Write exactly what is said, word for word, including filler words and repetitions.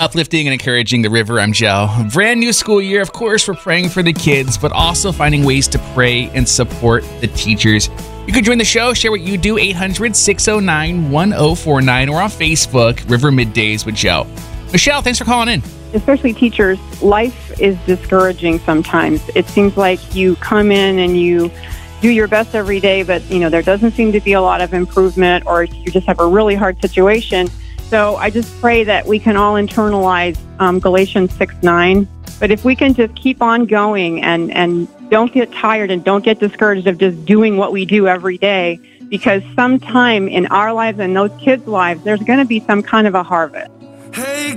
uplifting and encouraging the River. I'm Joe. Brand new school year. Of course, we're praying for the kids, but also finding ways to pray and support the teachers. You can join the show, share what you do, eight hundred, six oh nine, one oh four nine, or on Facebook, River Middays with Joe. Michelle, thanks for calling in. Especially teachers, life is discouraging sometimes. It seems like you come in and you do your best every day, but you know there doesn't seem to be a lot of improvement, or you just have a really hard situation. So I just pray that we can all internalize um, Galatians six nine. But if we can just keep on going and, and don't get tired and don't get discouraged of just doing what we do every day, because sometime in our lives and those kids' lives, there's going to be some kind of a harvest. Hey,